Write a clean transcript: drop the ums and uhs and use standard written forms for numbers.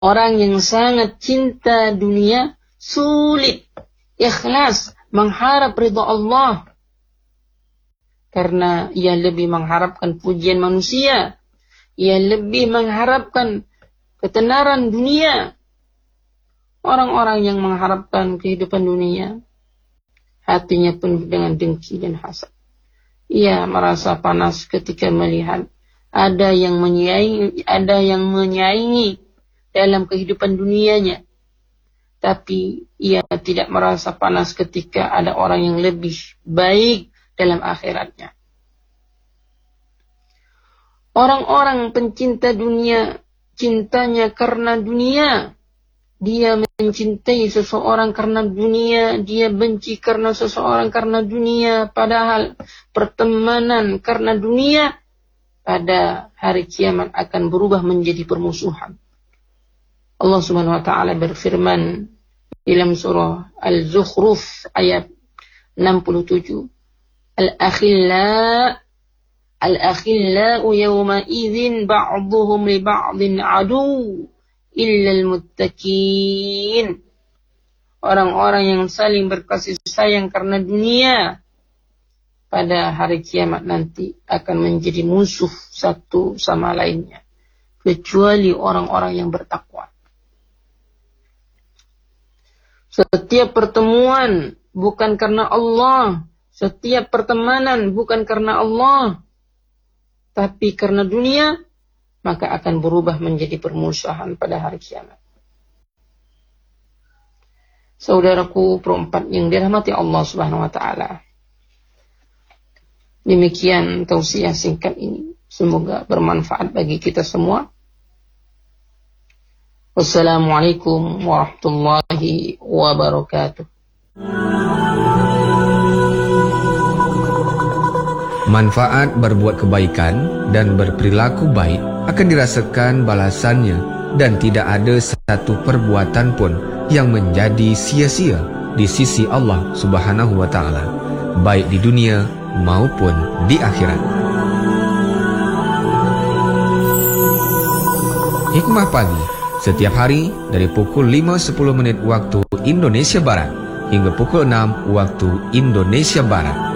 Orang yang sangat cinta dunia sulit ikhlas mengharap ridha Allah, karena ia lebih mengharapkan pujian manusia, ia lebih mengharapkan ketenaran dunia. Orang-orang yang mengharapkan kehidupan dunia, hatinya penuh dengan dengki dan hasad. Ia merasa panas ketika melihat ada yang menyaingi dalam kehidupan dunianya. Tapi ia tidak merasa panas ketika ada orang yang lebih baik dalam akhiratnya. Orang-orang pencinta dunia, cintanya karena dunia. Dia mencintai seseorang karena dunia, dia benci karena seseorang karena dunia, padahal pertemanan karena dunia pada hari kiamat akan berubah menjadi permusuhan. Allah Subhanahu wa taala berfirman dalam surah Al-Zukhruf ayat 67, Al-akhillau yawma idzin ba'duhum li ba'din adu illal muttaqin. Orang-orang yang saling berkasih sayang karena dunia pada hari kiamat nanti akan menjadi musuh satu sama lainnya, kecuali orang-orang yang bertakwa. Setiap pertemuan bukan karena Allah, setiap pertemanan bukan karena Allah, tapi karena dunia, maka akan berubah menjadi permusuhan pada hari kiamat. Saudaraku perempat yang dirahmati Allah Subhanahu wa taala. Demikian tausiah singkat ini, semoga bermanfaat bagi kita semua. Wassalamualaikum warahmatullahi wabarakatuh. Manfaat berbuat kebaikan dan berperilaku baik akan dirasakan balasannya, dan tidak ada satu perbuatan pun yang menjadi sia-sia di sisi Allah Subhanahu wa taala, baik di dunia maupun di akhirat. Hikmah pagi setiap hari dari pukul 5.10 waktu Indonesia Barat hingga pukul 6 waktu Indonesia Barat.